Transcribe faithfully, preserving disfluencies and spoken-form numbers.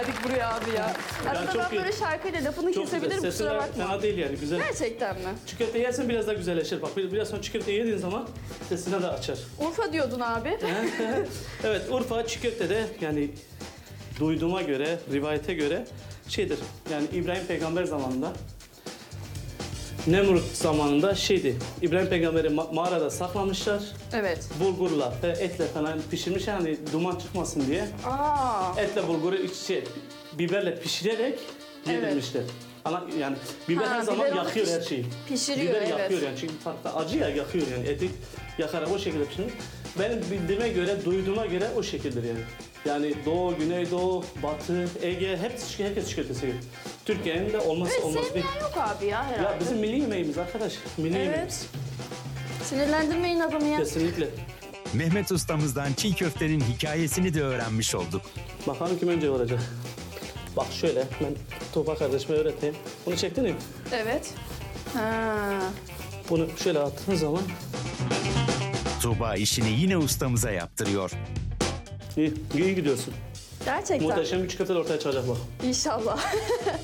geldik buraya abi ya. Aslında çok ben böyle iyi. şarkıyla lafını Çok kesebilirim, güzel. Sesi kusura de bakma. fena değil yani, güzel. Gerçekten mi? Çiğ köfte yersen biraz daha güzelleşir. Bak biraz sonra çiğ köfte yediğin zaman sesini de açar. Urfa diyordun abi. Evet, Urfa çiğ köfte de yani duyduğuma göre, rivayete göre şeydir. Yani İbrahim Peygamber zamanında, Nemrut zamanında şeydi. İbrahim Peygamber'i ma- mağarada saklamışlar. Evet. Bulgurla ve etle falan pişirmişler hani duman çıkmasın diye. Aa, Etle bulguru iç şey, biberle pişirerek yedirmişler. Ana yani biber Ha, her zaman biber onu yakıyor piş- her şeyi. pişiriyor, Biber evet. yakıyor yani çünkü farklı acı ya yakıyor yani eti yakarak o şekilde pişirmiş. Benim bildiğime göre, duyduğuma göre o şekildir yani. Yani Doğu, Güneydoğu, Batı, Ege hepsi herkes çiğ köfte seviyor. Türkiye'nin de olmazsa evet, olmaz bir. sevmeyen yok abi ya herhalde. Ya bizim milli yemeğimiz arkadaş. Milli yemeğimiz. Evet. Sinirlendirmeyin adamı ya. Kesinlikle. Mehmet ustamızdan çiğ köftenin hikayesini de öğrenmiş olduk. Bakalım kim önce olacak. Bak şöyle ben Tuğba kardeşime öğreteyim. Bunu çektin mi? Evet. Ha. Bunu şöyle attığın zaman Tuğba işini yine ustamıza yaptırıyor. iyi, iyi gidiyorsun. Gerçekten. Muhteşem bir çiğ köfte ortaya çıkacak bak. İnşallah.